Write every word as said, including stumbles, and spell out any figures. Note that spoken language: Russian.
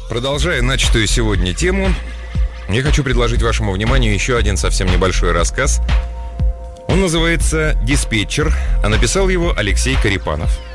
Продолжая начатую сегодня тему, я хочу предложить вашему вниманию еще один совсем небольшой рассказ. Он называется «Диспетчер», а написал его Алексей Корепанов.